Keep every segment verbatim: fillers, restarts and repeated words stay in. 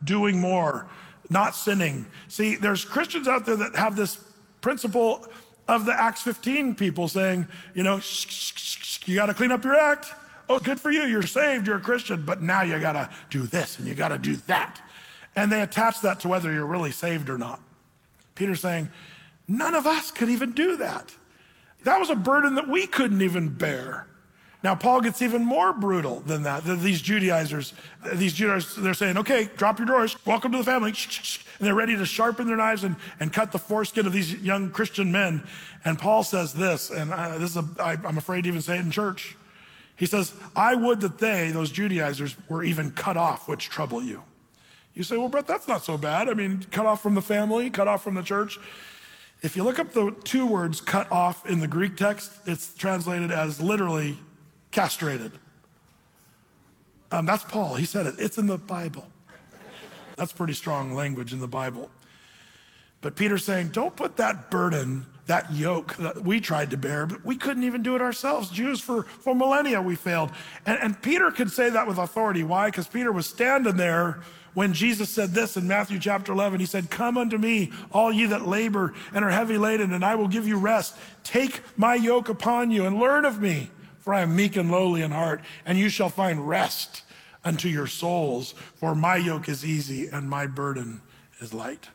doing more, not sinning. See, there's Christians out there that have this principle of the Acts fifteen people saying, you know, shh, shh, shh, shh, you got to clean up your act. Oh, good for you. You're saved. You're a Christian. But now you got to do this and you got to do that. And they attach that to whether you're really saved or not. Peter's saying, none of us could even do that. That was a burden that we couldn't even bear. Now, Paul gets even more brutal than that. These Judaizers, these Judaizers, they're saying, okay, drop your doors, welcome to the family. And they're ready to sharpen their knives and, and cut the foreskin of these young Christian men. And Paul says this, and I, this is a, I, I'm afraid to even say it in church. He says, I would that they, those Judaizers, were even cut off, which trouble you. You say, well, Brett, that's not so bad. I mean, cut off from the family, cut off from the church. If you look up the two words cut off in the Greek text, it's translated as literally castrated. Um, that's Paul, he said it. It's in the Bible. That's pretty strong language in the Bible. But Peter's saying, don't put that burden, that yoke that we tried to bear, but we couldn't even do it ourselves. Jews, for, for millennia, we failed. And, and Peter could say that with authority. Why? Because Peter was standing there when Jesus said this in Matthew chapter eleven. He said, come unto me, all ye that labor and are heavy laden, and I will give you rest. Take my yoke upon you and learn of me, for I am meek and lowly in heart, and you shall find rest unto your souls. For my yoke is easy and my burden is light.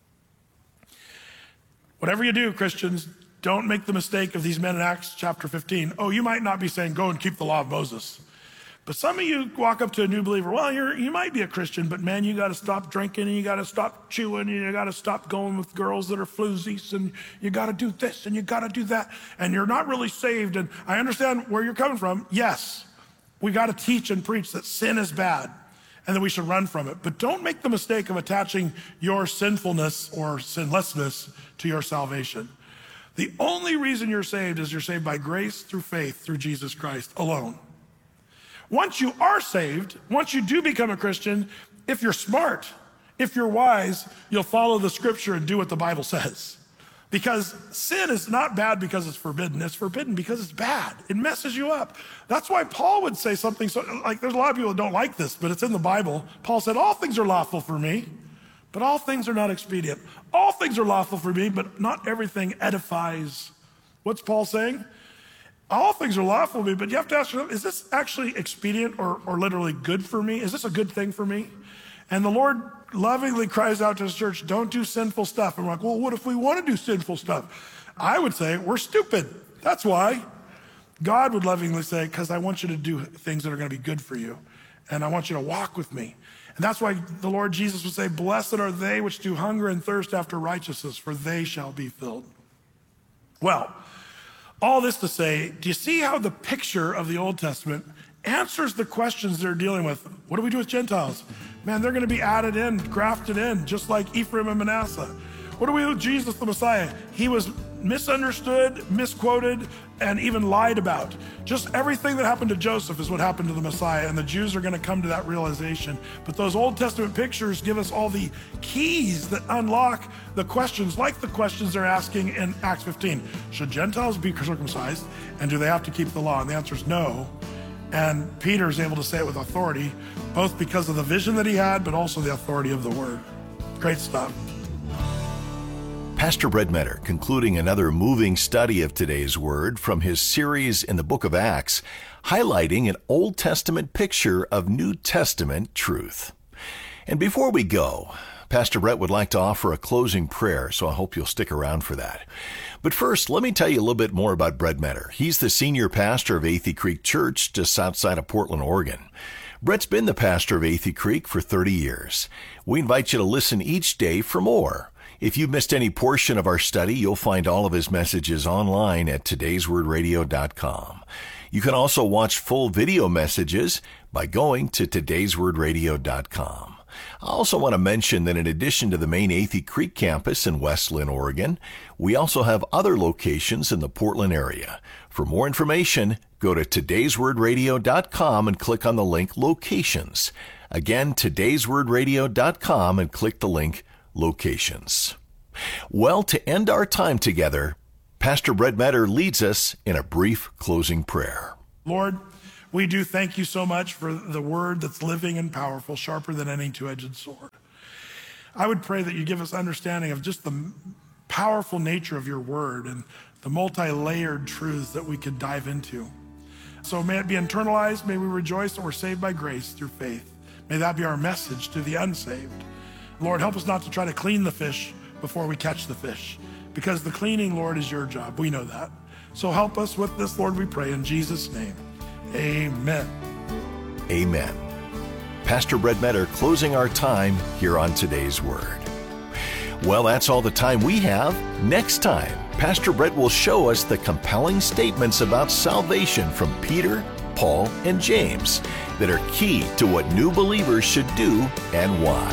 Whatever you do, Christians, don't make the mistake of these men in Acts chapter fifteen. Oh, you might not be saying, go and keep the law of Moses. But some of you walk up to a new believer, well, you're, you might be a Christian, but man, you got to stop drinking and you got to stop chewing and you got to stop going with girls that are floozies and you got to do this and you got to do that. And you're not really saved. And I understand where you're coming from. Yes, we got to teach and preach that sin is bad and that we should run from it. But don't make the mistake of attaching your sinfulness or sinlessness to your salvation. The only reason you're saved is you're saved by grace through faith through Jesus Christ alone. Once you are saved, once you do become a Christian, if you're smart, if you're wise, you'll follow the scripture and do what the Bible says. Because sin is not bad because it's forbidden. It's forbidden because it's bad. It messes you up. That's why Paul would say something so, like, there's a lot of people that don't like this, but it's in the Bible. Paul said, all things are lawful for me, but all things are not expedient. All things are lawful for me, but not everything edifies. What's Paul saying? All things are lawful for me, but you have to ask yourself, is this actually expedient or, or literally good for me? Is this a good thing for me? And the Lord lovingly cries out to his church, don't do sinful stuff. And we're like, well, what if we want to do sinful stuff? I would say, we're stupid. That's why. God would lovingly say, because I want you to do things that are going to be good for you. And I want you to walk with me. And that's why the Lord Jesus would say, blessed are they which do hunger and thirst after righteousness, for they shall be filled. Well, all this to say, do you see how the picture of the Old Testament answers the questions they're dealing with? What do we do with Gentiles? Man, they're going to be added in, grafted in, just like Ephraim and Manasseh. What do we do with Jesus the Messiah? He was misunderstood, misquoted, and even lied about. Just everything that happened to Joseph is what happened to the Messiah, and the Jews are going to come to that realization. But those Old Testament pictures give us all the keys that unlock the questions, like the questions they're asking in Acts fifteen. Should Gentiles be circumcised, and do they have to keep the law? And the answer is no. And Peter is able to say it with authority, both because of the vision that he had, but also the authority of the word. Great stuff. Pastor Brett Meador concluding another moving study of today's word from his series in the book of Acts, highlighting an Old Testament picture of New Testament truth. And before we go, Pastor Brett would like to offer a closing prayer, so I hope you'll stick around for that. But first, let me tell you a little bit more about Brett Meador. He's the senior pastor of Athey Creek Church just outside of Portland, Oregon. Brett's been the pastor of Athey Creek for thirty years. We invite you to listen each day for more. If you missed any portion of our study, you'll find all of his messages online at todays word radio dot com. You can also watch full video messages by going to todays word radio dot com. I also want to mention that in addition to the main Athey Creek campus in West Linn, Oregon, we also have other locations in the Portland area. For more information, go to todays word radio dot com and click on the link Locations. Again, todays word radio dot com and click the link Locations. Well, to end our time together, Pastor Brett Meador leads us in a brief closing prayer. Lord, we do thank you so much for the word that's living and powerful, sharper than any two-edged sword. I would pray that you give us understanding of just the powerful nature of your word and the multi-layered truths that we could dive into. So may it be internalized. May we rejoice that we're saved by grace through faith. May that be our message to the unsaved. Lord, help us not to try to clean the fish before we catch the fish, because the cleaning, Lord, is your job. We know that. So help us with this, Lord, we pray in Jesus' name. Amen. Amen. Pastor Brett Metter closing our time here on Today's Word. Well, that's all the time we have. Next time, Pastor Brett will show us the compelling statements about salvation from Peter, Paul, and James that are key to what new believers should do and why.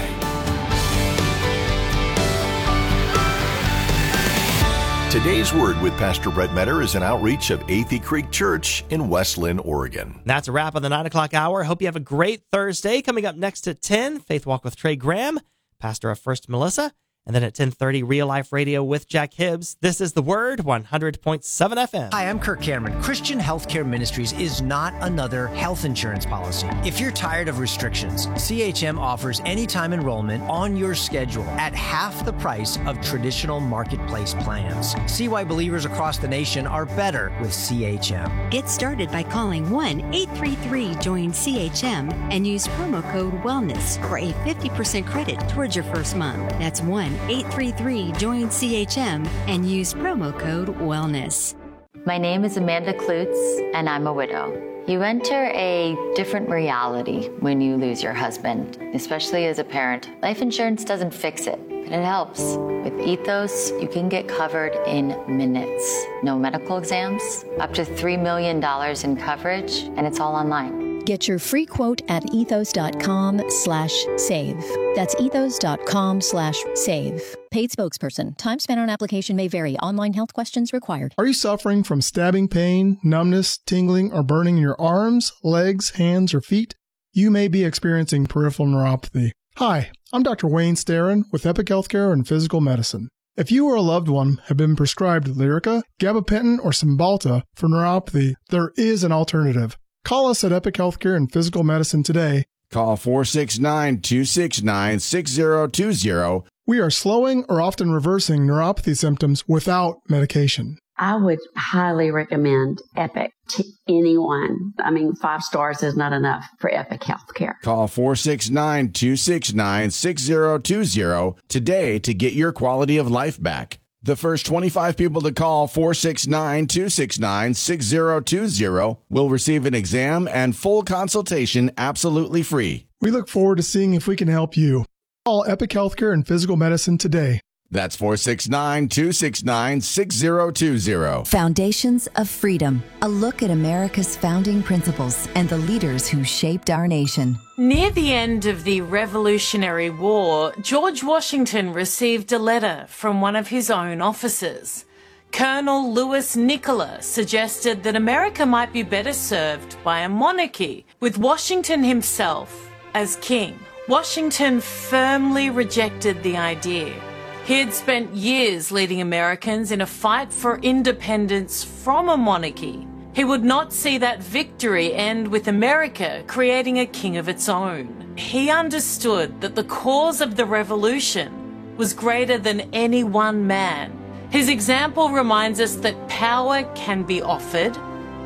Today's Word with Pastor Brett Metter is an outreach of Athey Creek Church in West Linn, Oregon. That's a wrap on the nine o'clock hour. Hope you have a great Thursday. Coming up next at ten, Faith Walk with Trey Graham, pastor of First Melissa. And then at ten thirty, Real Life Radio with Jack Hibbs. This is The Word, one hundred point seven F M. Hi, I'm Kirk Cameron. Christian Healthcare Ministries is not another health insurance policy. If you're tired of restrictions, C H M offers anytime enrollment on your schedule at half the price of traditional marketplace plans. See why believers across the nation are better with C H M. Get started by calling one eight three three join C H M and use promo code WELLNESS for a fifty percent credit towards your first month. That's one eight three three join C H M and use promo code WELLNESS. My name is Amanda Klutz, and I'm a widow. You enter a different reality when you lose your husband, especially as a parent. Life insurance doesn't fix it, but it helps. With Ethos, you can get covered in minutes. No medical exams, up to three million dollars in coverage, and it's all online. Get your free quote at ethos.com slash save. That's ethos.com slash save. Paid spokesperson. Time spent on application may vary. Online health questions required. Are you suffering from stabbing pain, numbness, tingling, or burning in your arms, legs, hands, or feet? You may be experiencing peripheral neuropathy. Hi, I'm Doctor Wayne Starron with Epic Healthcare and Physical Medicine. If you or a loved one have been prescribed Lyrica, gabapentin, or Cymbalta for neuropathy, there is an alternative. Call us at Epic Healthcare and Physical Medicine today. Call four six nine, two six nine, six zero two zero. We are slowing or often reversing neuropathy symptoms without medication. I would highly recommend Epic to anyone. I mean, five stars is not enough for Epic Healthcare. Call four six nine, two six nine, six zero two zero today to get your quality of life back. The first twenty-five people to call four six nine, two six nine, six zero two zero will receive an exam and full consultation absolutely free. We look forward to seeing if we can help you. Call Epic Healthcare and Physical Medicine today. That's four six nine, two six nine, six zero two zero. Foundations of Freedom, a look at America's founding principles and the leaders who shaped our nation. Near the end of the Revolutionary War, George Washington received a letter from one of his own officers. Colonel Lewis Nicola suggested that America might be better served by a monarchy, with Washington himself as king. Washington firmly rejected the idea. He had spent years leading Americans in a fight for independence from a monarchy. He would not see that victory end with America creating a king of its own. He understood that the cause of the revolution was greater than any one man. His example reminds us that power can be offered,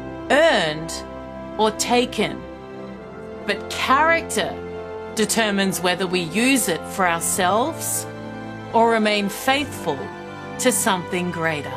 earned, or taken. But character determines whether we use it for ourselves or remain faithful to something greater.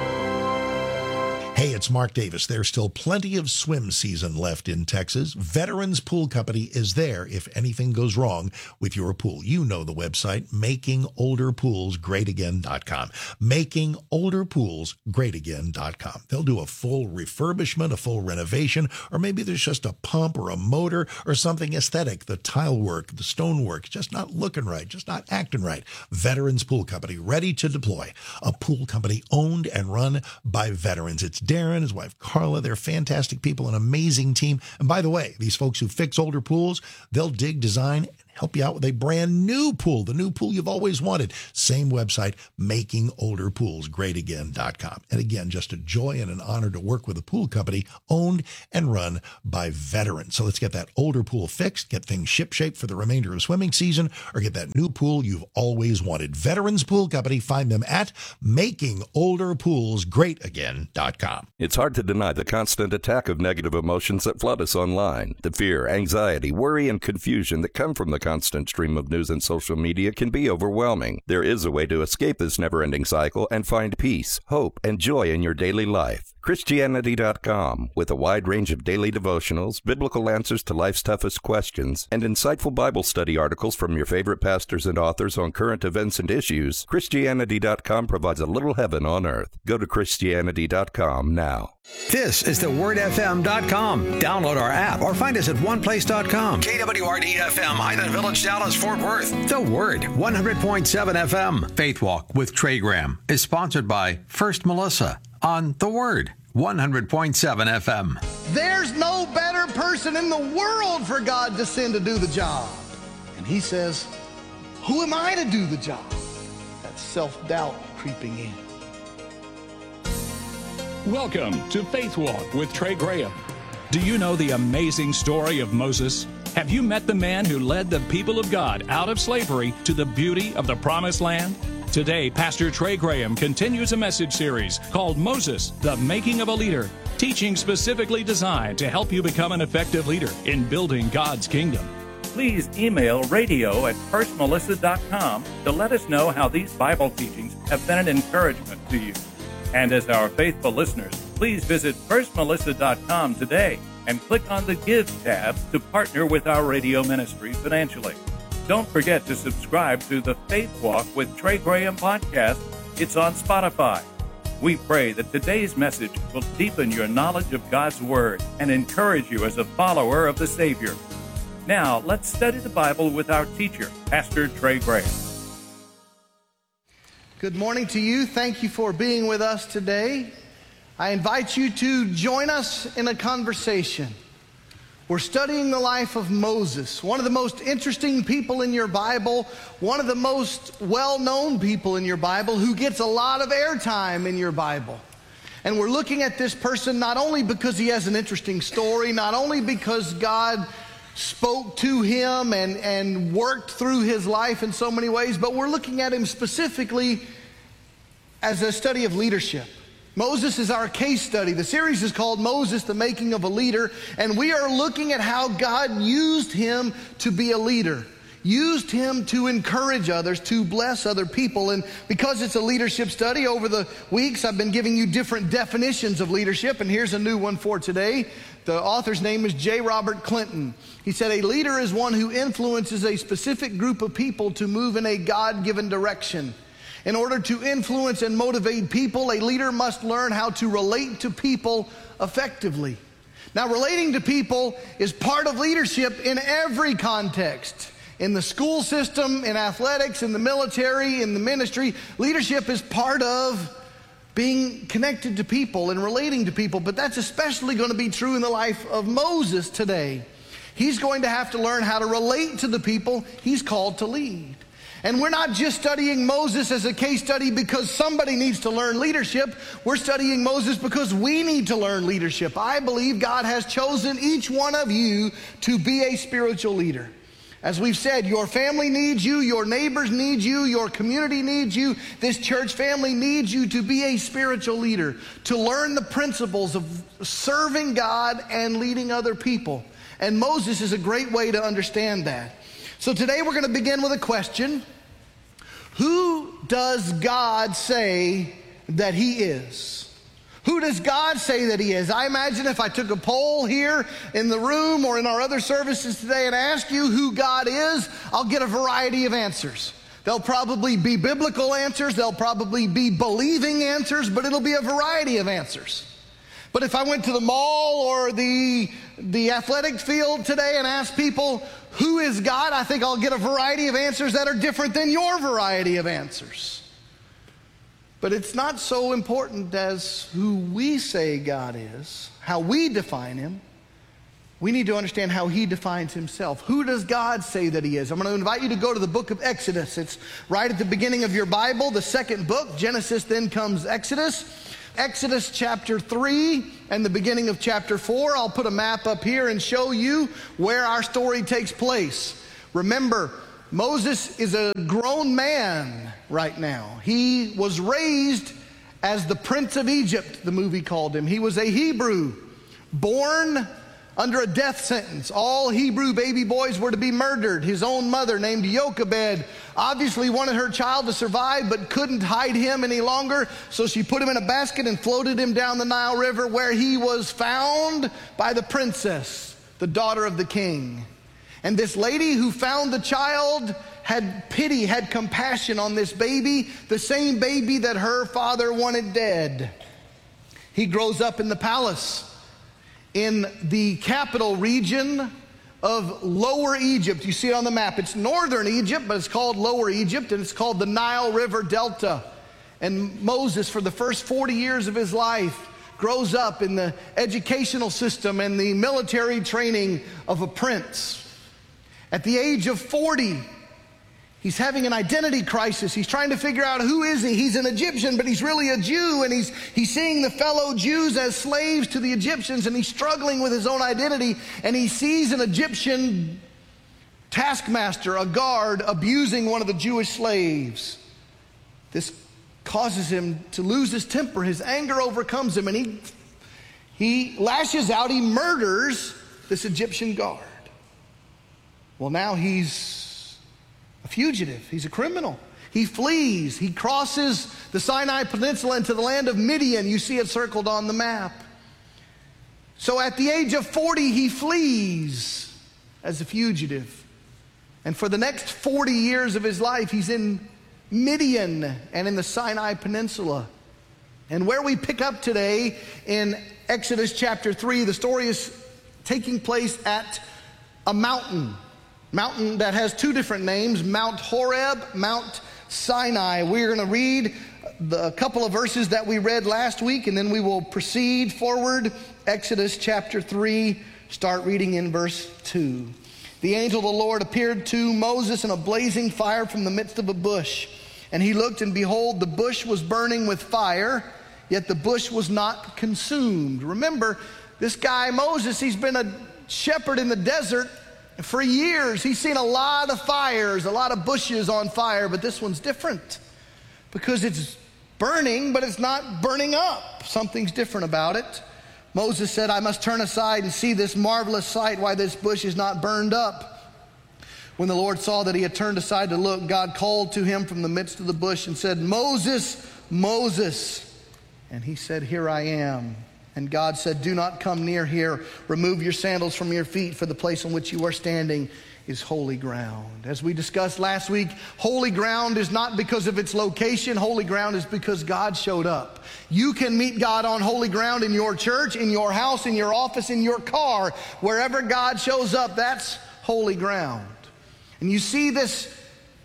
Hey, it's Mark Davis. There's still plenty of swim season left in Texas. Veterans Pool Company is there if anything goes wrong with your pool. You know the website, making older pools great again dot com. making older pools great again dot com. They'll do a full refurbishment, a full renovation, or maybe there's just a pump or a motor or something aesthetic. The tile work, the stone work, just not looking right, just not acting right. Veterans Pool Company, ready to deploy. A pool company owned and run by veterans. It's Darren, his wife Carla. They're fantastic people, an amazing team. And by the way, these folks who fix older pools, they'll dig, design, and help you out with a brand new pool, the new pool you've always wanted. Same website, making older pools great again dot com. And again, just a joy and an honor to work with a pool company owned and run by veterans. So let's get that older pool fixed, get things shipshape for the remainder of swimming season, or get that new pool you've always wanted. Veterans Pool Company, find them at making older pools great again dot com. It's hard to deny the constant attack of negative emotions that flood us online. The fear, anxiety, worry, and confusion that come from the constant stream of news and social media can be overwhelming. There is a way to escape this never-ending cycle and find peace, hope, and joy in your daily life. Christianity dot com, with a wide range of daily devotionals, biblical answers to life's toughest questions, and insightful Bible study articles from your favorite pastors and authors on current events and issues, Christianity dot com provides a little heaven on earth. Go to Christianity dot com now. This is the word F M dot com. Download our app or find us at one place dot com. K W R D F M, Highland Village, Dallas, Fort Worth. The Word, one hundred point seven F M. Faith Walk with Trey Graham is sponsored by First Melissa on The Word, one hundred point seven F M. There's no better person in the world for God to send to do the job. And he says, who am I to do the job? That's self-doubt creeping in. Welcome to Faith Walk with Trey Graham. Do you know the amazing story of Moses? Have you met the man who led the people of God out of slavery to the beauty of the Promised Land? Today, Pastor Trey Graham continues a message series called Moses, the Making of a Leader, teaching specifically designed to help you become an effective leader in building God's kingdom. Please email radio at first melissa dot com to let us know how these Bible teachings have been an encouragement to you. And as our faithful listeners, please visit first melissa dot com today and click on the Give tab to partner with our radio ministry financially. Don't forget to subscribe to the Faith Walk with Trey Graham podcast. It's on Spotify. We pray that today's message will deepen your knowledge of God's Word and encourage you as a follower of the Savior. Now, let's study the Bible with our teacher, Pastor Trey Graham. Good morning to you. Thank you for being with us today. I invite you to join us in a conversation. We're studying the life of Moses, one of the most interesting people in your Bible, one of the most well-known people in your Bible, who gets a lot of airtime in your Bible. And we're looking at this person not only because he has an interesting story, not only because God spoke to him and, and worked through his life in so many ways, but we're looking at him specifically as a study of leadership. Moses is our case study. The series is called Moses, the Making of a Leader, and we are looking at how God used him to be a leader, used him to encourage others, to bless other people. And because it's a leadership study, over the weeks I've been giving you different definitions of leadership, and here's a new one for today. The author's name is J. Robert Clinton. He said, a leader is one who influences a specific group of people to move in a God-given direction. In order to influence and motivate people, a leader must learn how to relate to people effectively. Now, relating to people is part of leadership in every context. In the school system, in athletics, in the military, in the ministry, leadership is part of being connected to people and relating to people. But that's especially going to be true in the life of Moses today. He's going to have to learn how to relate to the people he's called to lead. And we're not just studying Moses as a case study because somebody needs to learn leadership. We're studying Moses because we need to learn leadership. I believe God has chosen each one of you to be a spiritual leader. As we've said, your family needs you, your neighbors need you, your community needs you, this church family needs you to be a spiritual leader, to learn the principles of serving God and leading other people. And Moses is a great way to understand that. So today we're going to begin with a question. Who does God say that he is? Who does God say that he is? I imagine if I took a poll here in the room or in our other services today and asked you who God is, I'll get a variety of answers. There'll probably be biblical answers, there'll probably be believing answers, but it'll be a variety of answers. But if I went to the mall or the, the athletic field today and asked people, who is God? I think I'll get a variety of answers that are different than your variety of answers. But it's not so important as who we say God is, how we define him. we need to understand how he defines himself. Who does God say that he is? I'm going to invite you to go to the book of Exodus. It's right at the beginning of your Bible, the second book. Genesis, then comes Exodus. Exodus chapter three and the beginning of chapter four. I'll put a map up here and show you where our story takes place. Remember, Moses is a grown man right now. He was raised as the Prince of Egypt, the movie called him. He was a Hebrew, born under a death sentence. All Hebrew baby boys were to be murdered. His own mother, named Jochebed, obviously wanted her child to survive but couldn't hide him any longer, so she put him in a basket and floated him down the Nile River, where he was found by the princess, the daughter of the king. And this lady who found the child had pity, had compassion on this baby, the same baby that her father wanted dead. He grows up in the palace in the capital region of Lower Egypt. You see it on the map. It's northern Egypt, but it's called Lower Egypt, and it's called the Nile River Delta. And Moses, for the first forty years of his life, grows up in the educational system and the military training of a prince. At the age of forty, he's having an identity crisis. He's trying to figure out, who is he? He's an Egyptian, but he's really a Jew, and he's, he's seeing the fellow Jews as slaves to the Egyptians, and he's struggling with his own identity, and he sees an Egyptian taskmaster, a guard, abusing one of the Jewish slaves. This causes him to lose his temper. His anger overcomes him, and he, he lashes out. He murders this Egyptian guard. Well, now he's a fugitive. He's a criminal. He flees. He crosses the Sinai Peninsula into the land of Midian. You see it circled on the map. So at the age of forty, he flees as a fugitive. And for the next forty years of his life, he's in Midian and in the Sinai Peninsula. And where we pick up today in Exodus chapter three, the story is taking place at a mountain. Mountain that has two different names, Mount Horeb, Mount Sinai. We're going to read the, a couple of verses that we read last week, and then we will proceed forward. Exodus chapter three, start reading in verse two. The angel of the Lord appeared to Moses in a blazing fire from the midst of a bush. And he looked, and behold, the bush was burning with fire, yet the bush was not consumed. Remember, this guy Moses, he's been a shepherd in the desert for years. He's seen a lot of fires, a lot of bushes on fire, but this one's different because it's burning, but it's not burning up. Something's different about it. Moses said, I must turn aside and see this marvelous sight, why this bush is not burned up. When the Lord saw that he had turned aside to look, God called to him from the midst of the bush and said, Moses, Moses. And he said, here I am. And God said, do not come near here. Remove your sandals from your feet, for the place on which you are standing is holy ground. As we discussed last week, holy ground is not because of its location. Holy ground is because God showed up. You can meet God on holy ground in your church, in your house, in your office, in your car. Wherever God shows up, that's holy ground. And you see this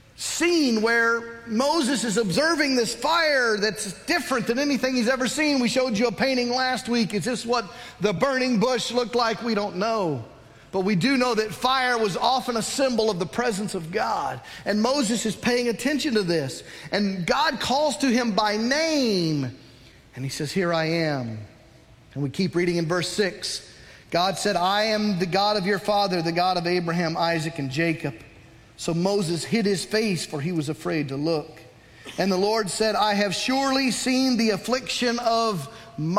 scene where Moses is observing this fire that's different than anything he's ever seen. We showed you a painting last week. Is this what the burning bush looked like? We don't know. But we do know that fire was often a symbol of the presence of God. And Moses is paying attention to this. And God calls to him by name. And he says, here I am. And we keep reading in verse six. God said, I am the God of your father, the God of Abraham, Isaac, and Jacob. So Moses hid his face, for he was afraid to look. And the Lord said, I have surely seen the affliction of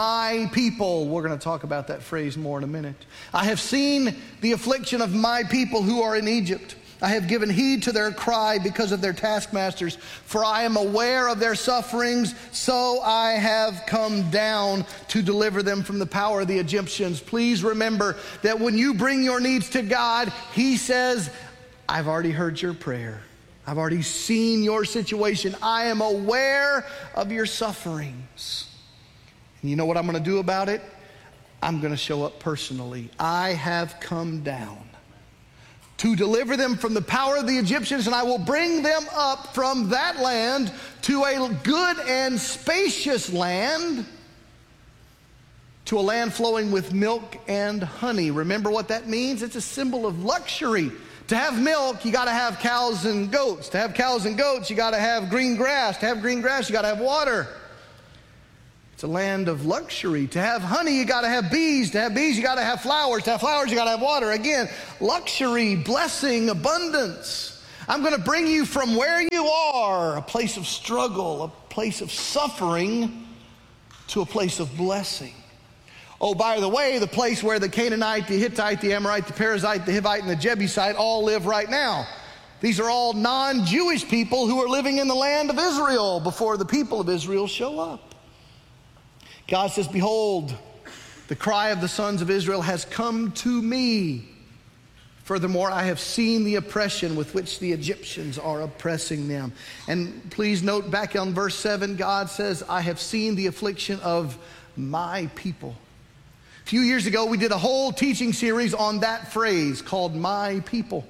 my people. We're going to talk about that phrase more in a minute. I have seen the affliction of my people who are in Egypt. I have given heed to their cry because of their taskmasters, for I am aware of their sufferings, so I have come down to deliver them from the power of the Egyptians. Please remember that when you bring your needs to God, he says, I've already heard your prayer. I've already seen your situation. I am aware of your sufferings. And you know what I'm going to do about it? I'm going to show up personally. I have come down to deliver them from the power of the Egyptians, and I will bring them up from that land to a good and spacious land to a land flowing with milk and honey. Remember what that means? It's a symbol of luxury. To have milk, you got to have cows and goats. To have cows and goats, you got to have green grass. To have green grass, you got to have water. It's a land of luxury. To have honey, you got to have bees. To have bees, you got to have flowers. To have flowers, you got to have water. Again, luxury, blessing, abundance. I'm going to bring you from where you are, a place of struggle, a place of suffering, to a place of blessing. Oh, by the way, the place where the Canaanite, the Hittite, the Amorite, the Perizzite, the Hivite, and the Jebusite all live right now. These are all non-Jewish people who are living in the land of Israel before the people of Israel show up. God says, behold, the cry of the sons of Israel has come to me. Furthermore, I have seen the oppression with which the Egyptians are oppressing them. And please note back on verse seven, God says, I have seen the affliction of my people. A few years ago, we did a whole teaching series on that phrase called my people.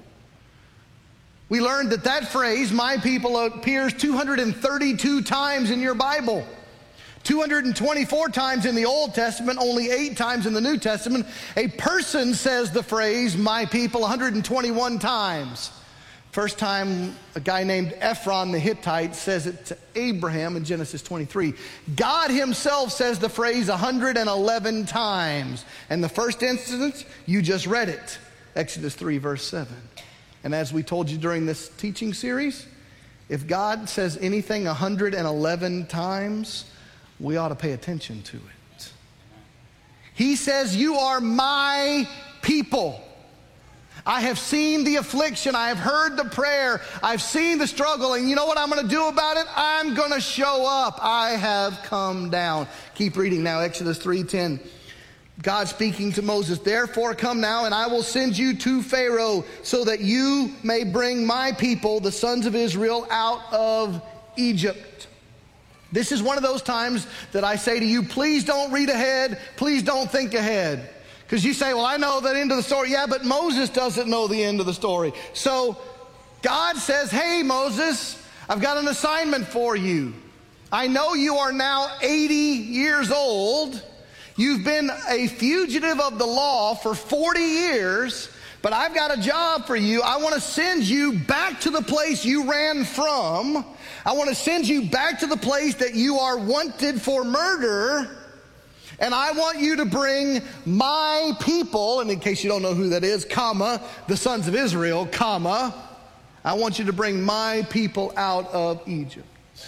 We learned that that phrase, my people, appears two hundred thirty-two times in your Bible. two hundred twenty-four times in the Old Testament, only eight times in the New Testament. A person says the phrase, my people, one hundred twenty-one times. First time a guy named Ephron the Hittite says it to Abraham in Genesis twenty-three. God himself says the phrase one hundred eleven times. And the first instance, you just read it, Exodus three, verse seven. And as we told you during this teaching series, if God says anything one hundred eleven times, we ought to pay attention to it. He says, you are my people. I have seen the affliction. I have heard the prayer. I've seen the struggle. And you know what I'm going to do about it? I'm going to show up. I have come down. Keep reading now, Exodus three ten. God speaking to Moses, therefore come now, and I will send you to Pharaoh, so that you may bring my people, the sons of Israel, out of Egypt. This is one of those times that I say to you, please don't read ahead. Please don't think ahead. Because you say, well, I know the end of the story. Yeah, but Moses doesn't know the end of the story. So God says, hey, Moses, I've got an assignment for you. I know you are now eighty years old. You've been a fugitive of the law for forty years, but I've got a job for you. I want to send you back to the place you ran from. I want to send you back to the place that you are wanted for murder. And I want you to bring my people, and in case you don't know who that is, comma, the sons of Israel, comma, I want you to bring my people out of Egypt.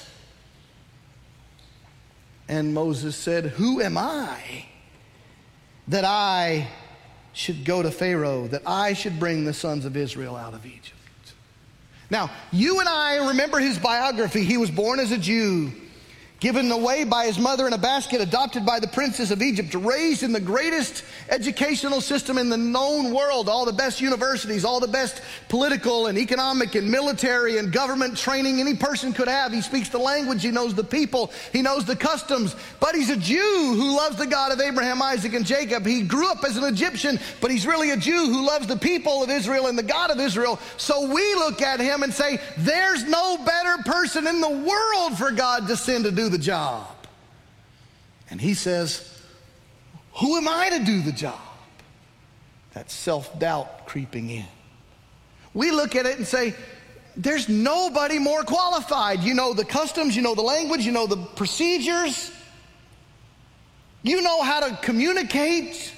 And Moses said, who am I that I should go to Pharaoh, that I should bring the sons of Israel out of Egypt? Now, you and I remember his biography. He was born as a Jew, given away by his mother in a basket, adopted by the princess of Egypt, raised in the greatest educational system in the known world, all the best universities, all the best political and economic and military and government training any person could have. He speaks the language, he knows the people, he knows the customs, but he's a Jew who loves the God of Abraham, Isaac, and Jacob. He grew up as an Egyptian, but he's really a Jew who loves the people of Israel and the God of Israel. So we look at him and say, there's no better person in the world for God to send to do the job. And he says, who am I to do the job? That self-doubt creeping in. We look at it and say, there's nobody more qualified. You know the customs, you know the language, you know the procedures. You know how to communicate.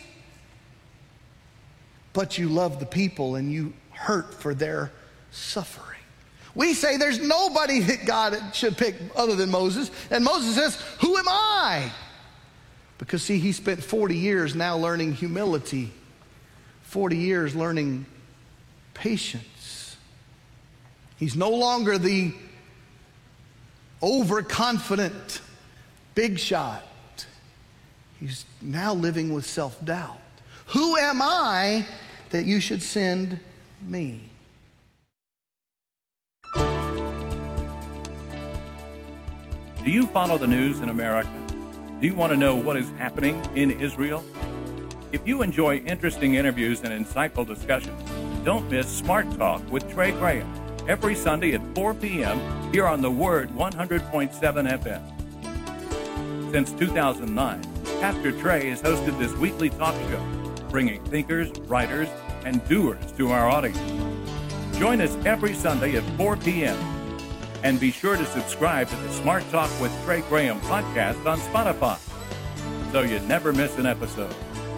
But you love the people and you hurt for their suffering. We say there's nobody that God should pick other than Moses. And Moses says, who am I? Because see, he spent forty years now learning humility. forty years learning patience. He's no longer the overconfident big shot. He's now living with self-doubt. Who am I that you should send me? Do you follow the news in America? Do you want to know what is happening in Israel? If you enjoy interesting interviews and insightful discussions, don't miss Smart Talk with Trey Graham every Sunday at four p.m. here on The Word one hundred point seven F M. Since two thousand nine, Pastor Trey has hosted this weekly talk show, bringing thinkers, writers, and doers to our audience. Join us every Sunday at four p.m. And be sure to subscribe to the Smart Talk with Trey Graham podcast on Spotify, so you never miss an episode.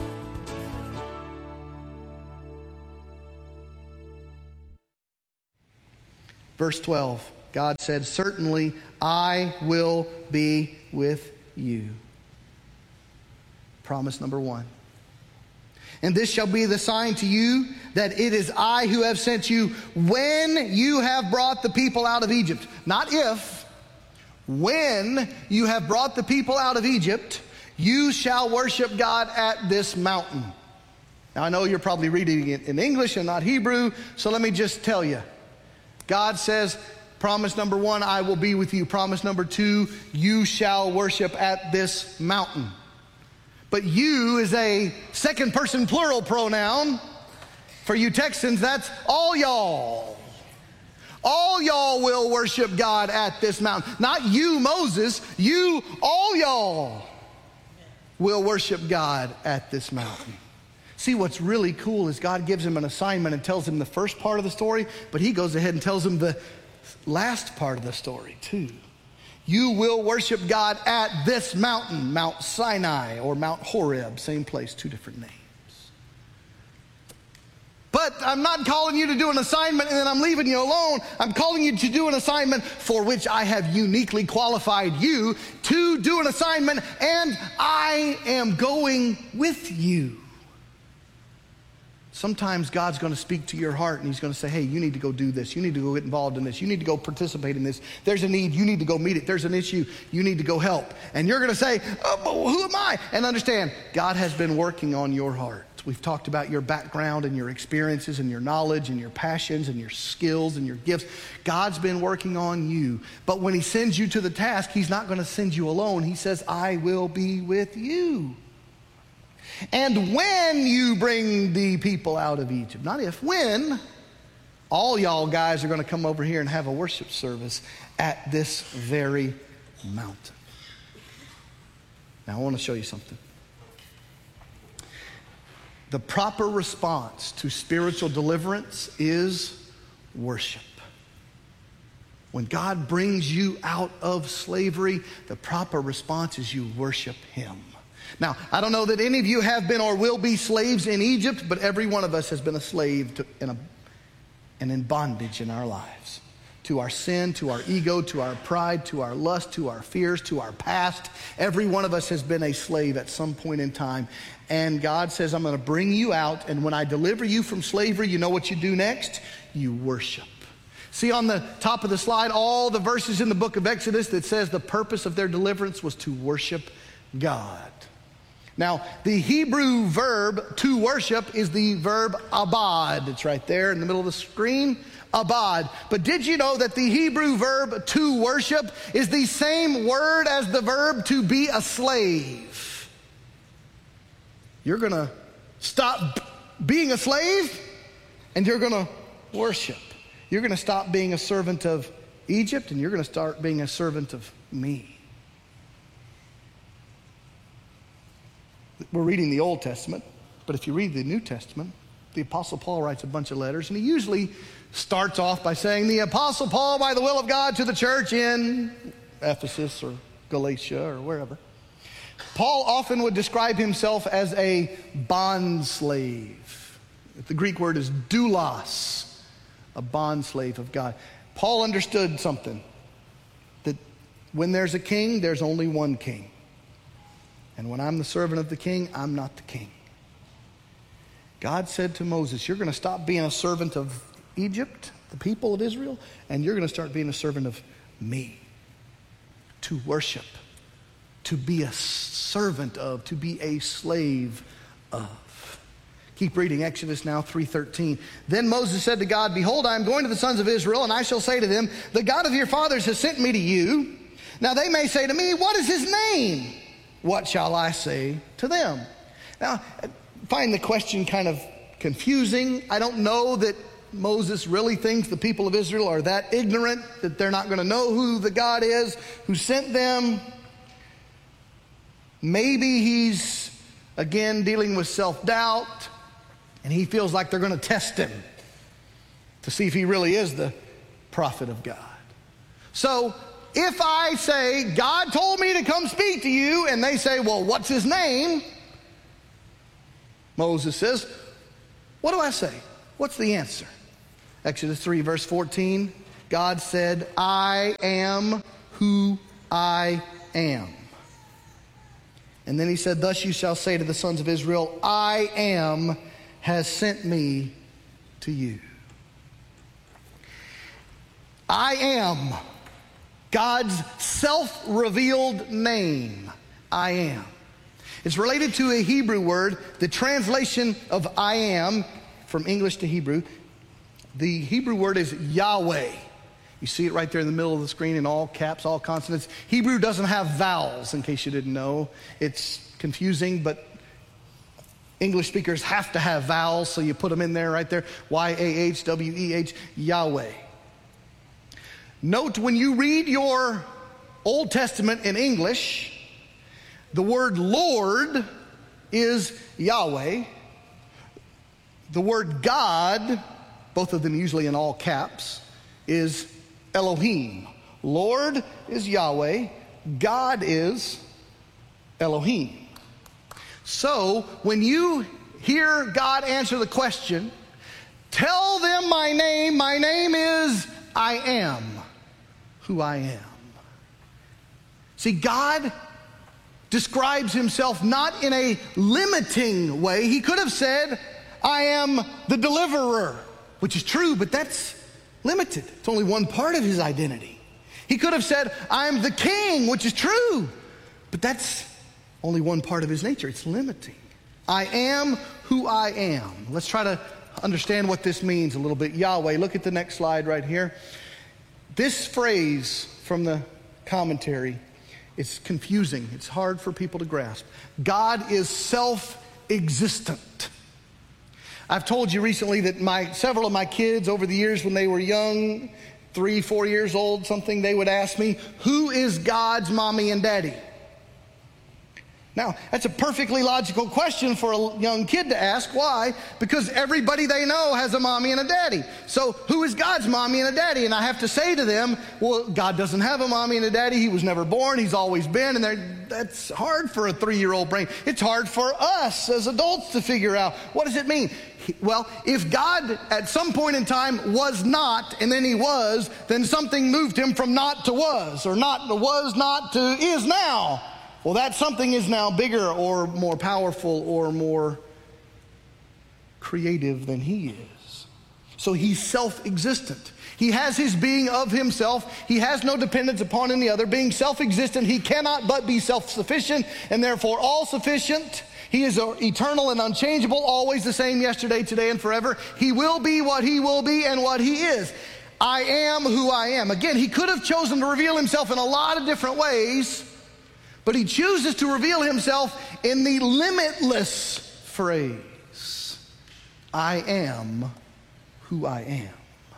Verse twelve, God said, "Certainly I will be with you." Promise number one. "And this shall be the sign to you that it is I who have sent you when you have brought the people out of Egypt." Not if. When you have brought the people out of Egypt, you shall worship God at this mountain. Now I know you're probably reading it in English and not Hebrew, so let me just tell you. God says, promise number one, I will be with you. Promise number two, you shall worship at this mountain. But you is a second person plural pronoun. For you Texans, that's all y'all. All y'all will worship God at this mountain. Not you, Moses. You, all y'all will worship God at this mountain. See, what's really cool is God gives him an assignment and tells him the first part of the story, but he goes ahead and tells him the last part of the story too. You will worship God at this mountain, Mount Sinai or Mount Horeb, same place, two different names. But I'm not calling you to do an assignment and then I'm leaving you alone. I'm calling you to do an assignment for which I have uniquely qualified you to do an assignment, and I am going with you. Sometimes God's going to speak to your heart and he's going to say, hey, you need to go do this. You need to go get involved in this. You need to go participate in this. There's a need. You need to go meet it. There's an issue. You need to go help. And you're going to say, oh, but who am I? And understand, God has been working on your heart. We've talked about your background and your experiences and your knowledge and your passions and your skills and your gifts. God's been working on you. But when he sends you to the task, he's not going to send you alone. He says, I will be with you. And when you bring the people out of Egypt, not if, when, all y'all guys are going to come over here and have a worship service at this very mountain. Now I want to show you something. The proper response to spiritual deliverance is worship. When God brings you out of slavery, the proper response is you worship him. Now, I don't know that any of you have been or will be slaves in Egypt, but every one of us has been a slave to, in a, and in bondage in our lives. To our sin, to our ego, to our pride, to our lust, to our fears, to our past. Every one of us has been a slave at some point in time. And God says, I'm going to bring you out, and when I deliver you from slavery, you know what you do next? You worship. See on the top of the slide, all the verses in the book of Exodus that says the purpose of their deliverance was to worship God. Now, the Hebrew verb to worship is the verb abad. It's right there in the middle of the screen, abad. But did you know that the Hebrew verb to worship is the same word as the verb to be a slave? You're going to stop being a slave and you're going to worship. You're going to stop being a servant of Egypt and you're going to start being a servant of me. We're reading the Old Testament, but if you read the New Testament, the Apostle Paul writes a bunch of letters, and he usually starts off by saying, the Apostle Paul, by the will of God, to the church in Ephesus or Galatia or wherever. Paul often would describe himself as a bondslave. The Greek word is doulos, a bondslave of God. Paul understood something, that when there's a king, there's only one king. And when I'm the servant of the king, I'm not the king. God said to Moses, you're going to stop being a servant of Egypt, the people of Israel, and you're going to start being a servant of me. To worship, to be a servant of, to be a slave of. Keep reading Exodus now, three thirteen. Then Moses said to God, behold, I am going to the sons of Israel, and I shall say to them, the God of your fathers has sent me to you. Now they may say to me, what is his name? What shall I say to them? Now, I find the question kind of confusing. I don't know that Moses really thinks the people of Israel are that ignorant that they're not going to know who the God is who sent them. Maybe he's, again, dealing with self-doubt, and he feels like they're going to test him to see if he really is the prophet of God. So if I say, God told me to come speak to you, and they say, well, what's his name? Moses says, what do I say? What's the answer? Exodus three, verse fourteen, God said, I am who I am. And then he said, thus you shall say to the sons of Israel, I am has sent me to you. I am, God's self-revealed name, I am. It's related to a Hebrew word. The translation of I am, from English to Hebrew, the Hebrew word is Yahweh. You see it right there in the middle of the screen in all caps, all consonants. Hebrew doesn't have vowels, in case you didn't know. It's confusing, but English speakers have to have vowels, so you put them in there right there. Y A H W E H, Yahweh. Note when you read your Old Testament in English, the word Lord is Yahweh. The word God, both of them usually in all caps, is Elohim. Lord is Yahweh. God is Elohim. So when you hear God answer the question, tell them my name. My name is I am who I am. See, God describes himself not in a limiting way. He could have said, I am the deliverer, which is true, but that's limited. It's only one part of his identity. He could have said, I am the king, which is true, but that's only one part of his nature. It's limiting. I am who I am. Let's try to understand what this means a little bit. Yahweh, look at the next slide right here. This phrase from the commentary, it's confusing. It's hard for people to grasp. God is self-existent. I've told you recently that my several of my kids over the years when they were young, three, four years old, something, they would ask me, who is God's mommy and daddy? Now, that's a perfectly logical question for a young kid to ask. Why? Because everybody they know has a mommy and a daddy. So who is God's mommy and a daddy? And I have to say to them, well, God doesn't have a mommy and a daddy. He was never born. He's always been. And that's hard for a three-year-old brain. It's hard for us as adults to figure out. What does it mean? Well, if God at some point in time was not, and then he was, then something moved him from not to was, or not to was not to is now. Well, that something is now bigger or more powerful or more creative than he is. So he's self-existent. He has his being of himself. He has no dependence upon any other. Being self-existent, he cannot but be self-sufficient and therefore all-sufficient. He is eternal and unchangeable, always the same yesterday, today, and forever. He will be what he will be and what he is. I am who I am. Again, he could have chosen to reveal himself in a lot of different ways, but he chooses to reveal himself in the limitless phrase, I am who I am.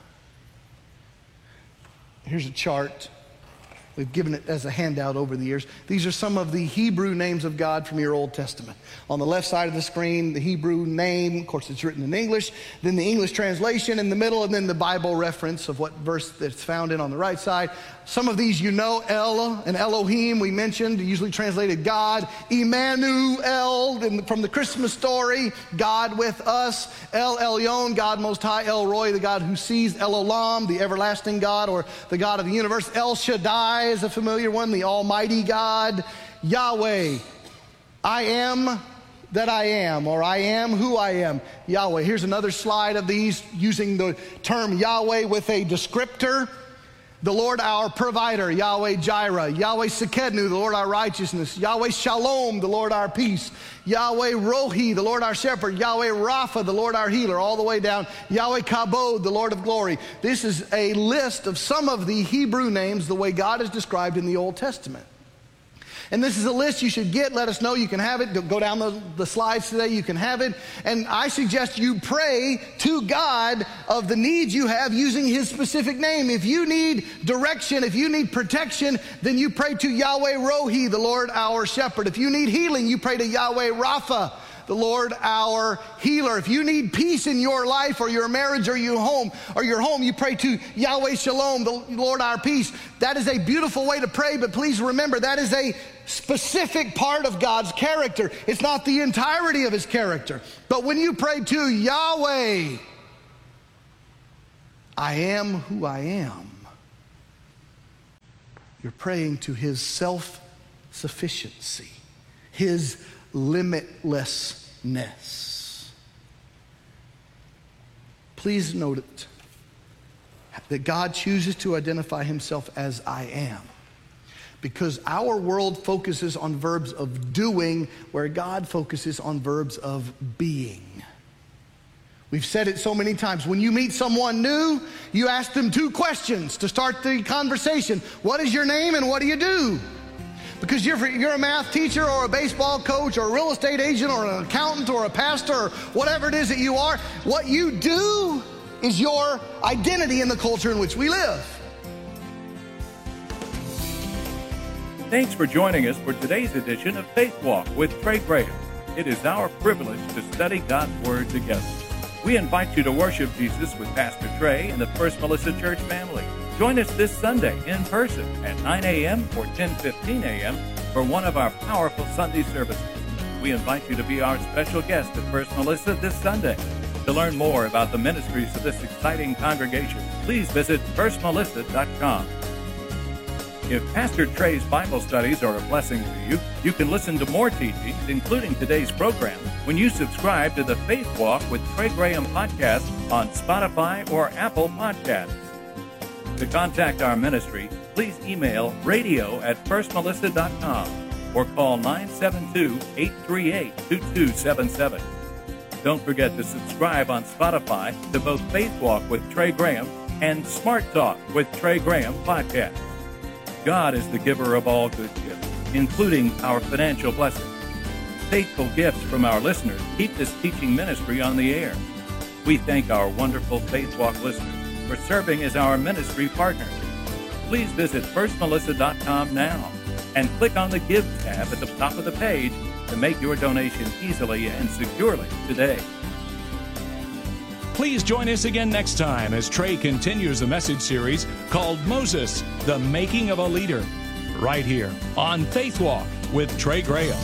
Here's a chart. We've given it as a handout over the years. These are some of the Hebrew names of God from your Old Testament. On the left side of the screen, the Hebrew name, of course it's written in English, then the English translation in the middle, and then the Bible reference of what verse that's found in on the right side. Some of these you know, El and Elohim we mentioned, usually translated God. Emmanuel from the Christmas story, God with us. El Elyon, God Most High. El Roy, the God who sees. El Olam, the everlasting God or the God of the universe. El Shaddai is a familiar one, the Almighty God. Yahweh, I am that I am, or I am who I am. Yahweh. Here's another slide of these using the term Yahweh with a descriptor. The Lord our provider, Yahweh Jireh. Yahweh Sekednu, the Lord our righteousness. Yahweh Shalom, the Lord our peace. Yahweh Rohi, the Lord our shepherd. Yahweh Rapha, the Lord our healer, all the way down. Yahweh Kabod, the Lord of glory. This is a list of some of the Hebrew names the way God is described in the Old Testament. And this is a list you should get. Let us know. You can have it. Go down the, the slides today. You can have it. And I suggest you pray to God of the needs you have using his specific name. If you need direction, if you need protection, then you pray to Yahweh Rohi, the Lord our shepherd. If you need healing, you pray to Yahweh Rapha, the Lord our healer. If you need peace in your life or your marriage or your home, or your home, you pray to Yahweh Shalom, the Lord our peace. That is a beautiful way to pray, but please remember that is a specific part of God's character. It's not the entirety of his character. But when you pray to Yahweh, I am who I am, you're praying to his self-sufficiency, his limitlessness. Please note that God chooses to identify himself as I am, because our world focuses on verbs of doing, where God focuses on verbs of being. We've said it so many times. When you meet someone new, you ask them two questions to start the conversation. What is your name and what do you do? Because you're, you're a math teacher or a baseball coach or a real estate agent or an accountant or a pastor or whatever it is that you are, what you do is your identity in the culture in which we live. Thanks for joining us for today's edition of Faith Walk with Trey Graham. It is our privilege to study God's Word together. We invite you to worship Jesus with Pastor Trey and the First Melissa Church family. Join us this Sunday in person at nine a.m. or ten fifteen a.m. for one of our powerful Sunday services. We invite you to be our special guest at First Melissa this Sunday. To learn more about the ministries of this exciting congregation, please visit first melissa dot com. If Pastor Trey's Bible studies are a blessing to you, you can listen to more teachings, including today's program, when you subscribe to the Faith Walk with Trey Graham podcast on Spotify or Apple Podcasts. To contact our ministry, please email radio at first melissa dot com or call nine seven two, eight three eight, two two seven seven. Don't forget to subscribe on Spotify to both Faith Walk with Trey Graham and Smart Talk with Trey Graham podcast. God is the giver of all good gifts, including our financial blessings. Faithful gifts from our listeners keep this teaching ministry on the air. We thank our wonderful Faith Walk listeners for serving as our ministry partners. Please visit first melissa dot com now and click on the Give tab at the top of the page to make your donation easily and securely today. Please join us again next time as Trey continues the message series called Moses, the Making of a Leader, right here on Faith Walk with Trey Graham.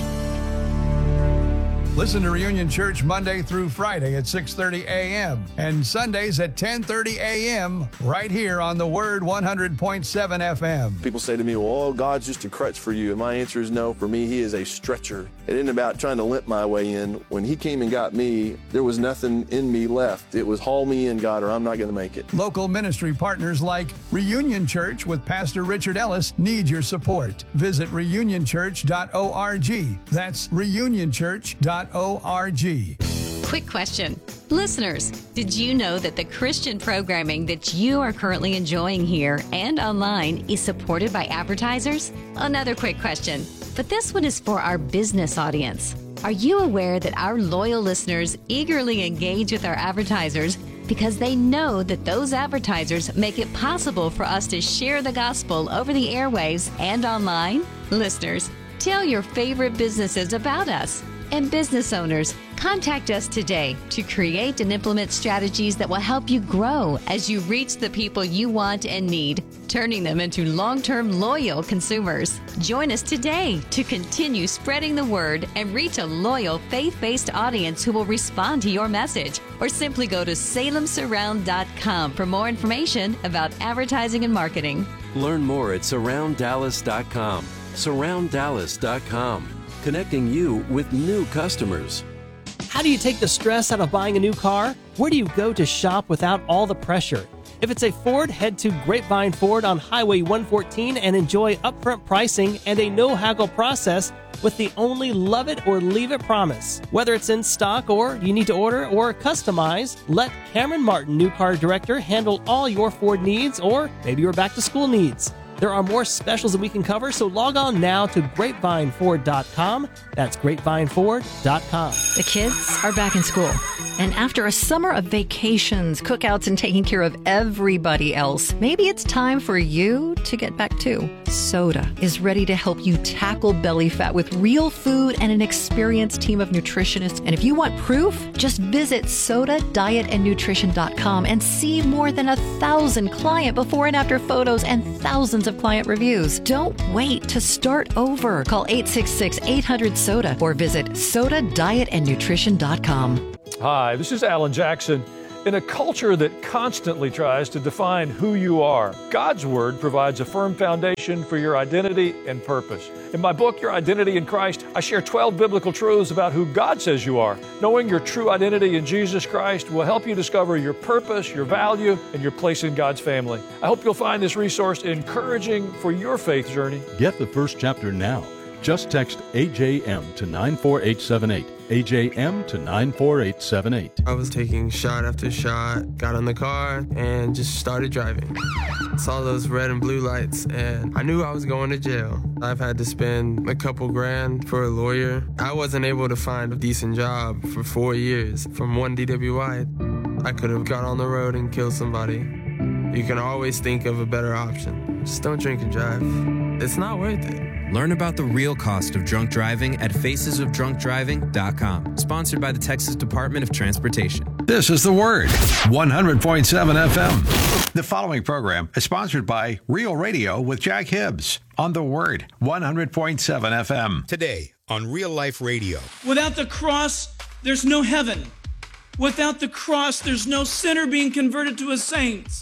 Listen to Reunion Church Monday through Friday at six thirty a.m. and Sundays at ten thirty a.m. right here on the Word one hundred point seven F M. People say to me, well, God's just a crutch for you. And my answer is no. For me, he is a stretcher. It isn't about trying to limp my way in. When he came and got me, there was nothing in me left. It was haul me in, God, or I'm not going to make it. Local ministry partners like Reunion Church with Pastor Richard Ellis need your support. Visit reunion church dot org. That's reunion church dot org. Quick question. Listeners, did you know that the Christian programming that you are currently enjoying here and online is supported by advertisers? Another quick question, but this one is for our business audience. Are you aware that our loyal listeners eagerly engage with our advertisers because they know that those advertisers make it possible for us to share the gospel over the airwaves and online? Listeners, tell your favorite businesses about us. And business owners, contact us today to create and implement strategies that will help you grow as you reach the people you want and need, turning them into long-term loyal consumers. Join us today to continue spreading the word and reach a loyal, faith-based audience who will respond to your message. Or simply go to salem surround dot com for more information about advertising and marketing. Learn more at surround dallas dot com. surround dallas dot com. Connecting you with new customers. How do you take the stress out of buying a new car? Where do you go to shop without all the pressure? If it's a Ford, head to Grapevine Ford on Highway one fourteen and enjoy upfront pricing and a no-haggle process with the only love it or leave it promise. Whether it's in stock or you need to order or customize, let Cameron Martin, new car director, handle all your Ford needs, or maybe your back-to-school needs. There are more specials that we can cover, so log on now to grapevine ford dot com. That's grapevine ford dot com. The kids are back in school. And after a summer of vacations, cookouts, and taking care of everybody else, maybe it's time for you to get back too. Soda is ready to help you tackle belly fat with real food and an experienced team of nutritionists. And if you want proof, just visit soda diet and nutrition dot com and see more than a thousand client before and after photos and thousands of client reviews. Don't wait to start over. Call eight six six, eight hundred, SODA or visit soda diet and nutrition dot com. Hi, this is Alan Jackson. In a culture that constantly tries to define who you are, God's Word provides a firm foundation for your identity and purpose. In my book, Your Identity in Christ, I share twelve biblical truths about who God says you are. Knowing your true identity in Jesus Christ will help you discover your purpose, your value, and your place in God's family. I hope you'll find this resource encouraging for your faith journey. Get the first chapter now. Just text A J M to nine four eight seven eight. A J M to nine four eight seven eight. I was taking shot after shot, got in the car, and just started driving. Saw those red and blue lights, and I knew I was going to jail. I've had to spend a couple grand for a lawyer. I wasn't able to find a decent job for four years. From one D W I, I could have got on the road and killed somebody. You can always think of a better option. Just don't drink and drive. It's not worth it. Learn about the real cost of drunk driving at faces of drunk driving dot com. Sponsored by the Texas Department of Transportation. This is The Word, one hundred point seven F M. The following program is sponsored by Real Radio with Jack Hibbs on The Word, one hundred point seven F M. Today on Real Life Radio. Without the cross, there's no heaven. Without the cross, there's no sinner being converted to a saint.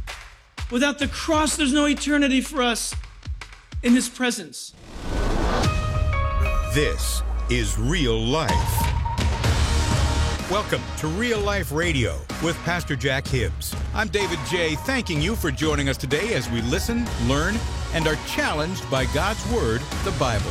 Without the cross, there's no eternity for us in His presence. This is Real Life. Welcome to Real Life Radio with Pastor Jack Hibbs. I'm David J., thanking you for joining us today as we listen, learn, and are challenged by God's Word, the Bible.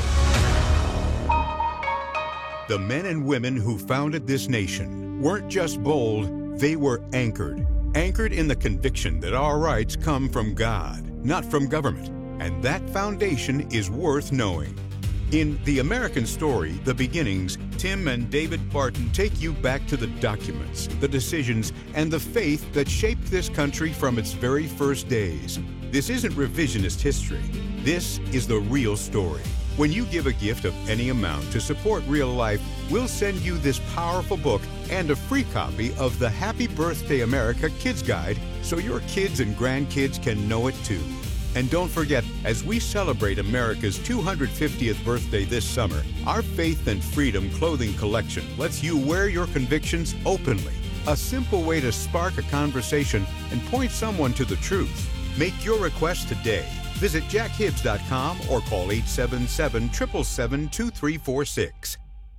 The men and women who founded this nation weren't just bold, they were anchored. Anchored in the conviction that our rights come from God, not from government. And that foundation is worth knowing. In The American Story, The Beginnings, Tim and David Barton take you back to the documents, the decisions, and the faith that shaped this country from its very first days. This isn't revisionist history. This is the real story. When you give a gift of any amount to support Real Life, we'll send you this powerful book and a free copy of the Happy Birthday America Kids Guide so your kids and grandkids can know it too. And don't forget, as we celebrate America's two hundred fiftieth birthday this summer, our Faith and Freedom clothing collection lets you wear your convictions openly. A simple way to spark a conversation and point someone to the truth. Make your request today. Visit jack hibbs dot com or call eight seven seven, seven seven seven, two three four six.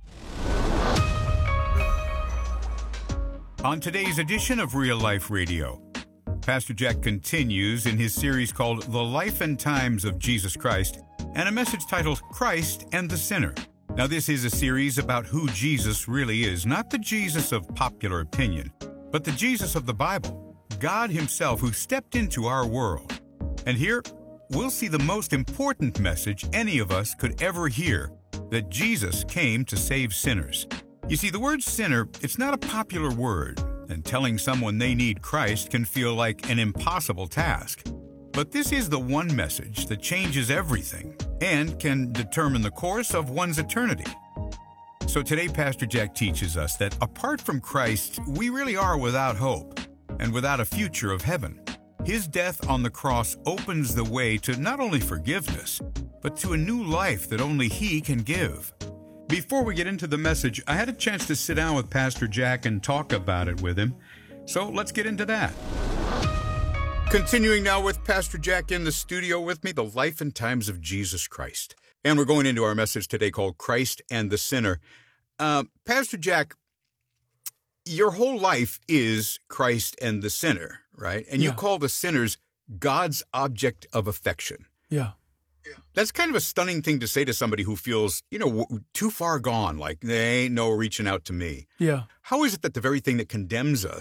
On today's edition of Real Life Radio, Pastor Jack continues in his series called The Life and Times of Jesus Christ, and a message titled Christ and the Sinner. Now, this is a series about who Jesus really is, not the Jesus of popular opinion, but the Jesus of the Bible, God Himself who stepped into our world. And here, we'll see the most important message any of us could ever hear, that Jesus came to save sinners. You see, the word sinner, it's not a popular word, and telling someone they need Christ can feel like an impossible task. But this is the one message that changes everything and can determine the course of one's eternity. So today, Pastor Jack teaches us that apart from Christ, we really are without hope and without a future of heaven. His death on the cross opens the way to not only forgiveness, but to a new life that only He can give. Before we get into the message, I had a chance to sit down with Pastor Jack and talk about it with him. So let's get into that. Continuing now with Pastor Jack in the studio with me, the life and times of Jesus Christ. And we're going into our message today called Christ and the Sinner. Uh, Pastor Jack, your whole life is Christ and the sinner, right? And yeah. You call the sinners God's object of affection. Yeah. That's kind of a stunning thing to say to somebody who feels, you know, w- too far gone, like they ain't no reaching out to me. Yeah. How is it that the very thing that condemns us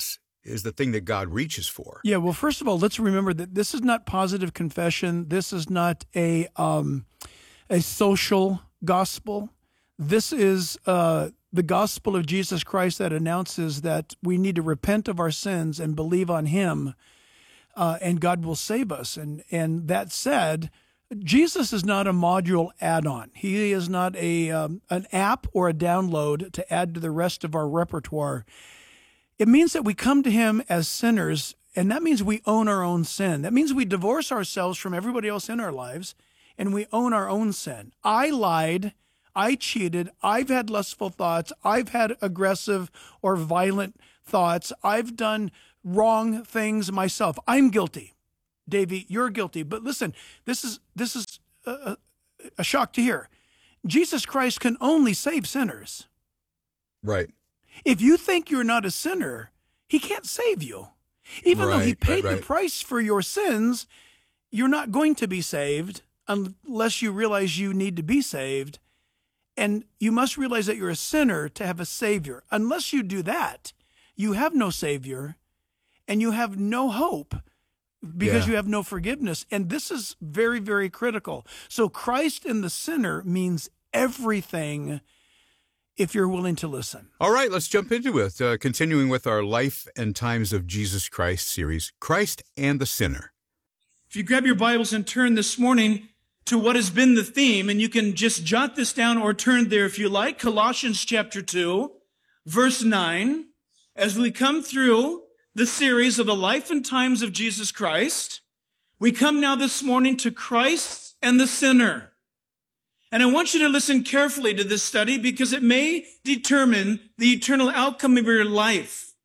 is the thing that God reaches for. Yeah, well, first of all, let's remember that this is not positive confession. This is not a um, a social gospel. This is uh, the gospel of Jesus Christ that announces that we need to repent of our sins and believe on him, uh, and God will save us. And and that said, Jesus is not a module add-on. He is not a um, an app or a download to add to the rest of our repertoire. It means that we come to him as sinners, and that means we own our own sin. That means we divorce ourselves from everybody else in our lives, and we own our own sin. I lied. I cheated. I've had lustful thoughts. I've had aggressive or violent thoughts. I've done wrong things myself. I'm guilty. Davey, you're guilty. But listen, this is this is a, a shock to hear. Jesus Christ can only save sinners. Right. If you think you're not a sinner, he can't save you. Even right, though he paid right, right. the price for your sins, you're not going to be saved unless you realize you need to be saved. And you must realize that you're a sinner to have a savior. Unless you do that, you have no savior and you have no hope because Yeah. you have no forgiveness. And this is very, very critical. So Christ in the sinner means everything if you're willing to listen. All right, let's jump into it. Uh, continuing with our Life and Times of Jesus Christ series, Christ and the Sinner. If you grab your Bibles and turn this morning to what has been the theme, and you can just jot this down or turn there if you like, Colossians chapter two, verse nine, as we come through the series of the life and times of Jesus Christ, we come now this morning to Christ and the sinner. And I want you to listen carefully to this study because it may determine the eternal outcome of your life.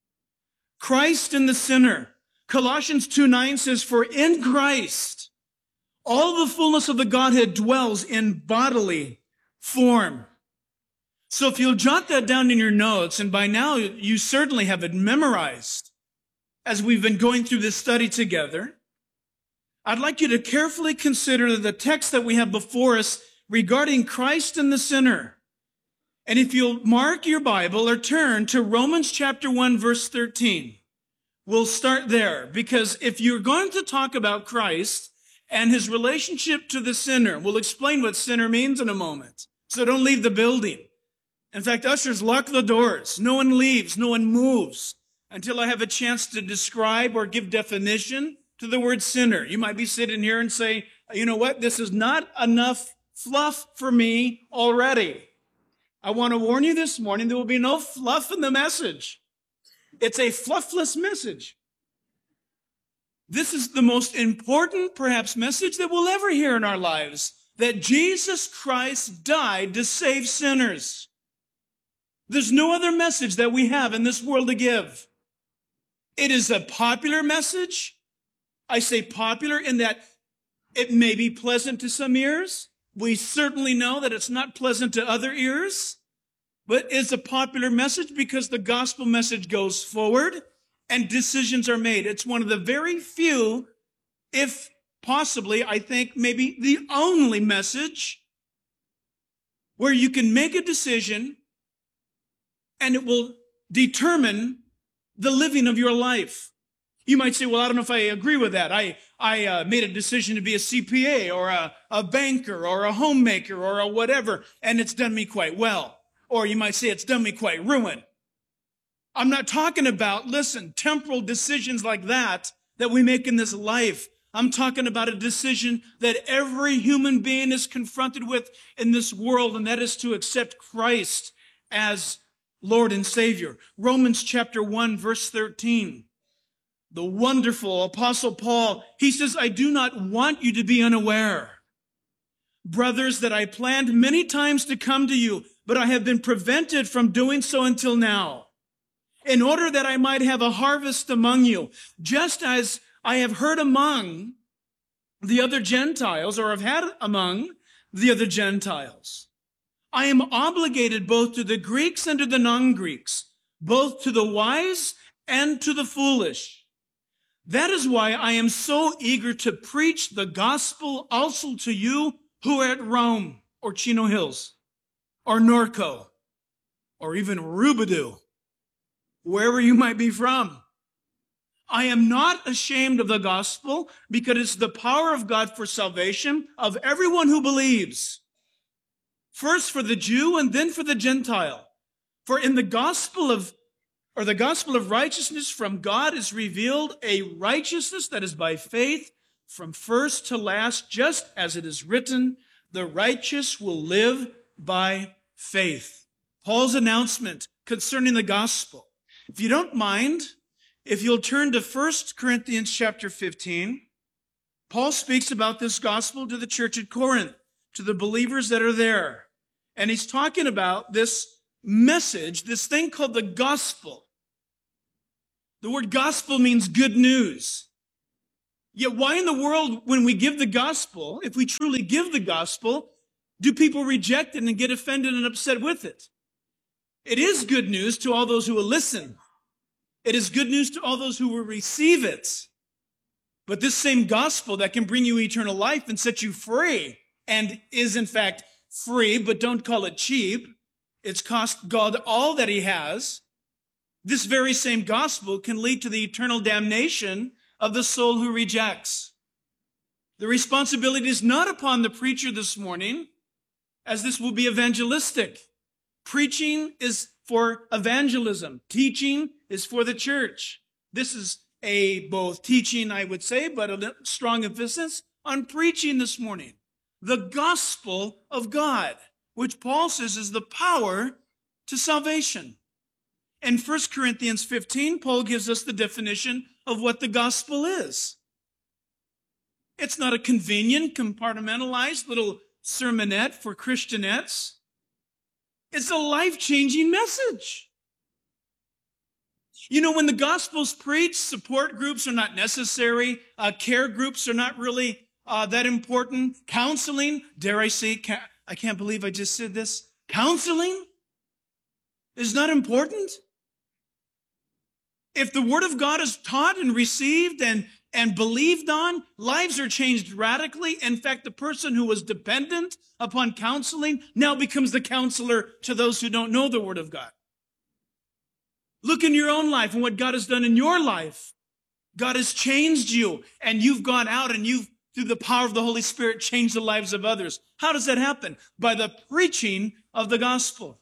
Christ and the sinner. Colossians two nine says, "For in Christ all the fullness of the Godhead dwells in bodily form." So if you'll jot that down in your notes, and by now you certainly have it memorized as we've been going through this study together, I'd like you to carefully consider the text that we have before us regarding Christ and the sinner. And if you'll mark your Bible or turn to Romans chapter one, verse thirteen, we'll start there, because if you're going to talk about Christ and his relationship to the sinner, we'll explain what sinner means in a moment. So don't leave the building. In fact, ushers, lock the doors. No one leaves, no one moves until I have a chance to describe or give definition to the word sinner. You might be sitting here and say, you know what? This is not enough fluff for me already. I want to warn you this morning, there will be no fluff in the message. It's a fluffless message. This is the most important, perhaps, message that we'll ever hear in our lives, that Jesus Christ died to save sinners. There's no other message that we have in this world to give. It is a popular message. I say popular in that it may be pleasant to some ears. We certainly know that it's not pleasant to other ears, but it's a popular message because the gospel message goes forward and decisions are made. It's one of the very few, if possibly, I think, maybe the only message where you can make a decision and it will determine the living of your life. You might say, well, I don't know if I agree with that. I, I uh, made a decision to be a C P A or a, a banker or a homemaker or a whatever, and it's done me quite well. Or you might say it's done me quite ruined. I'm not talking about, listen, temporal decisions like that that we make in this life. I'm talking about a decision that every human being is confronted with in this world, and that is to accept Christ as Lord and Savior. Romans chapter one, verse thirteen. The wonderful Apostle Paul, he says, I do not want you to be unaware, brothers, that I planned many times to come to you, but I have been prevented from doing so until now, in order that I might have a harvest among you, just as I have heard among the other Gentiles, or have had among the other Gentiles. I am obligated both to the Greeks and to the non-Greeks, both to the wise and to the foolish. That is why I am so eager to preach the gospel also to you who are at Rome, or Chino Hills, or Norco, or even Rubidoux, wherever you might be from. I am not ashamed of the gospel because it's the power of God for salvation of everyone who believes. First for the Jew and then for the Gentile. For in the gospel of, or the gospel of righteousness from God is revealed a righteousness that is by faith from first to last, just as it is written, the righteous will live by faith. Paul's announcement concerning the gospel. If you don't mind, if you'll turn to First Corinthians chapter fifteen, Paul speaks about this gospel to the church at Corinth, to the believers that are there. And he's talking about this message, this thing called the gospel. The word gospel means good news. Yet why in the world, when we give the gospel, if we truly give the gospel, do people reject it and get offended and upset with it? It is good news to all those who will listen. It is good news to all those who will receive it. But this same gospel that can bring you eternal life and set you free, and is in fact free, but don't call it cheap. It's cost God all that he has. This very same gospel can lead to the eternal damnation of the soul who rejects. The responsibility is not upon the preacher this morning, as this will be evangelistic. Preaching is for evangelism. Teaching is for the church. This is a both teaching, I would say, but a strong emphasis on preaching this morning. The gospel of God, which Paul says is the power to salvation. In First Corinthians fifteen, Paul gives us the definition of what the gospel is. It's not a convenient, compartmentalized little sermonette for Christianettes. It's a life-changing message. You know, when the gospel's preached, support groups are not necessary. Uh, care groups are not really uh, that important. Counseling, dare I say, ca- I can't believe I just said this. Counseling is not important. If the word of God is taught and received and, and believed on, lives are changed radically. In fact, the person who was dependent upon counseling now becomes the counselor to those who don't know the word of God. Look in your own life and what God has done in your life. God has changed you, and you've gone out and you've, through the power of the Holy Spirit, changed the lives of others. How does that happen? By the preaching of the gospel.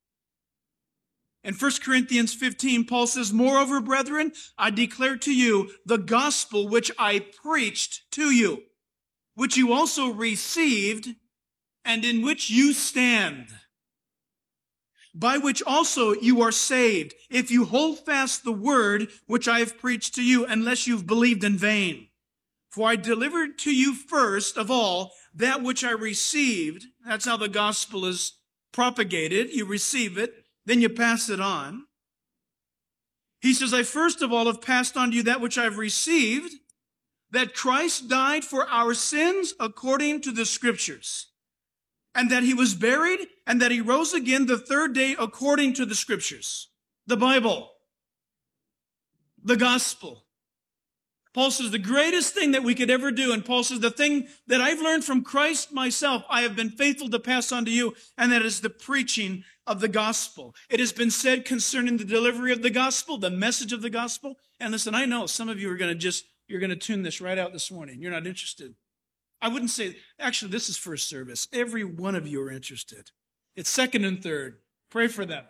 In First Corinthians fifteen, Paul says, moreover, brethren, I declare to you the gospel which I preached to you, which you also received, and in which you stand, by which also you are saved, if you hold fast the word which I have preached to you, unless you've believed in vain. For I delivered to you first of all that which I received. That's how the gospel is propagated. You receive it, then you pass it on. He says, I first of all have passed on to you that which I've received, that Christ died for our sins according to the scriptures, and that he was buried, and that he rose again the third day according to the scriptures. The Bible. The gospel. Paul says the greatest thing that we could ever do, and Paul says the thing that I've learned from Christ myself, I have been faithful to pass on to you, and that is the preaching of the gospel. It has been said concerning the delivery of the gospel, the message of the gospel. And listen, I know some of you are going to just, you're going to tune this right out this morning. You're not interested. I wouldn't say, actually, this is first service. Every one of you are interested. It's second and third. Pray for them.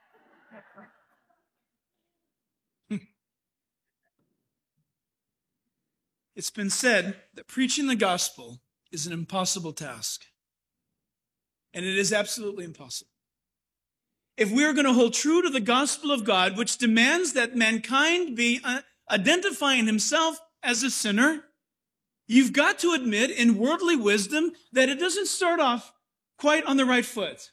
It's been said that preaching the gospel is an impossible task. And it is absolutely impossible. If we are going to hold true to the gospel of God, which demands that mankind be uh, identifying himself as a sinner, you've got to admit in worldly wisdom that it doesn't start off quite on the right foot.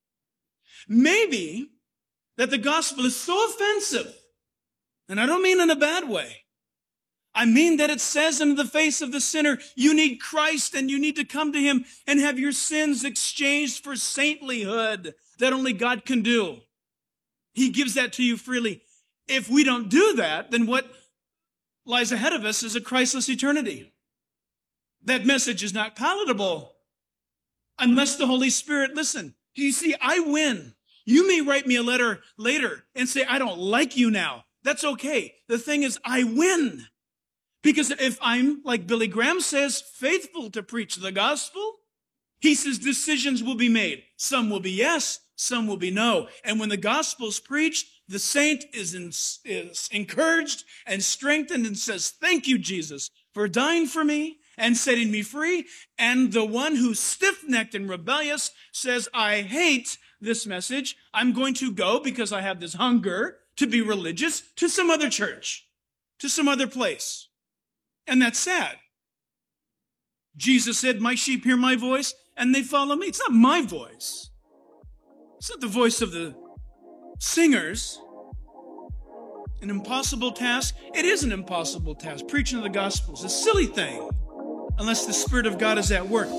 Maybe that the gospel is so offensive, and I don't mean in a bad way. I mean that it says in the face of the sinner, you need Christ and you need to come to him and have your sins exchanged for saintlyhood that only God can do. He gives that to you freely. If we don't do that, then what lies ahead of us is a Christless eternity. That message is not palatable unless the Holy Spirit, listen, you see, I win. You may write me a letter later and say, I don't like you now. That's okay. The thing is, I win. Because if I'm, like Billy Graham says, faithful to preach the gospel, he says decisions will be made. Some will be yes, some will be no. And when the gospel's preached, the saint is, in, is encouraged and strengthened and says, thank you, Jesus, for dying for me and setting me free. And the one who's stiff-necked and rebellious says, I hate this message. I'm going to go because I have this hunger to be religious to some other church, to some other place. And that's sad. Jesus said, my sheep hear my voice and they follow me. It's not my voice. It's not the voice of the singers. An impossible task. It is an impossible task. Preaching the gospel is a silly thing unless the Spirit of God is at work.